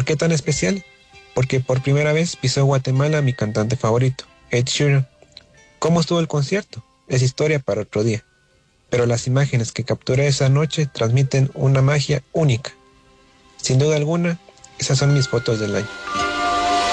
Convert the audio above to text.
¿Por qué tan especial? Porque por primera vez pisó Guatemala mi cantante favorito, Ed Sheeran. ¿Cómo estuvo el concierto? Es historia para otro día. Pero las imágenes que capturé esa noche transmiten una magia única. Sin duda alguna, esas son mis fotos del año.